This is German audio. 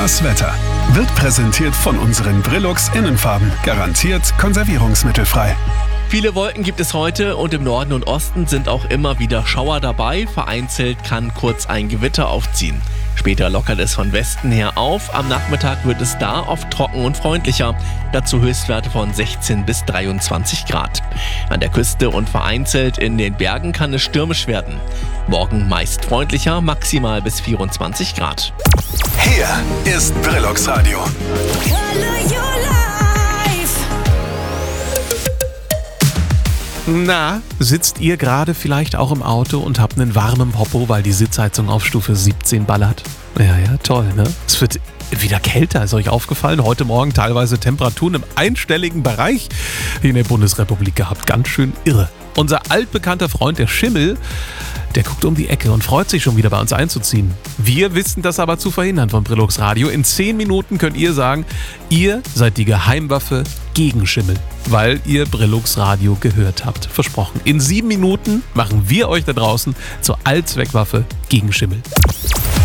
Das Wetter wird präsentiert von unseren Brillux Innenfarben. Garantiert konservierungsmittelfrei. Viele Wolken gibt es heute und im Norden und Osten sind auch immer wieder Schauer dabei. Vereinzelt kann kurz ein Gewitter aufziehen. Später lockert es von Westen her auf. Am Nachmittag wird es da oft trocken und freundlicher. Dazu Höchstwerte von 16 bis 23 Grad. An der Küste und vereinzelt in den Bergen kann es stürmisch werden. Morgen meist freundlicher, maximal bis 24 Grad. Hier ist Brillux Radio. Na, sitzt ihr gerade vielleicht auch im Auto und habt einen warmen Popo, weil die Sitzheizung auf Stufe 17 ballert? Ja, toll, ne? Es wird wieder kälter, ist euch aufgefallen? Heute Morgen teilweise Temperaturen im einstelligen Bereich hier in der Bundesrepublik gehabt. Ganz schön irre. Unser altbekannter Freund, der Schimmel, der guckt um die Ecke und freut sich schon wieder bei uns einzuziehen. Wir wissen das aber zu verhindern von Brillux Radio. In 10 Minuten könnt ihr sagen, ihr seid die Geheimwaffe gegen Schimmel, weil ihr Brillux Radio gehört habt. Versprochen. In 7 Minuten machen wir euch da draußen zur Allzweckwaffe gegen Schimmel.